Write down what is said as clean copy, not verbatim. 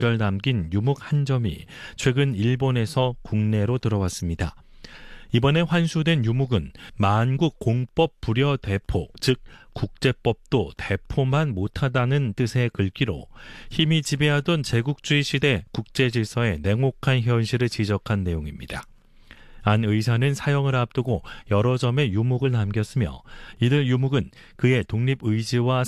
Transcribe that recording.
물결 담긴 유목 한 점이 최근 일본에서 국내로 들어왔습니다. 이번에 환수된 유목은 만국 공법 불여 대포, 즉 국제법도 대포만 못하다는 뜻의 글귀로 힘이 지배하던 제국주의 시대 국제질서의 냉혹한 현실을 지적한 내용입니다. 안 의사는 사형을 앞두고 여러 점의 유목을 남겼으며 이들 유목은 그의 독립의지와